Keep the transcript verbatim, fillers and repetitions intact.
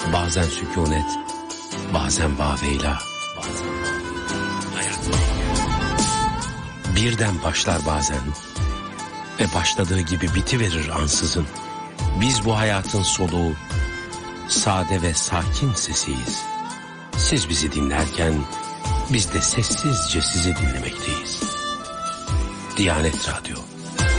Bazen sükunet, bazen vaveyla, bazen hayat. Birden başlar bazen ve başladığı gibi bitiverir ansızın. Biz bu hayatın soluğu, sade ve sakin sesiyiz. Siz bizi dinlerken biz de sessizce sizi dinlemekteyiz. Diyanet Radyo.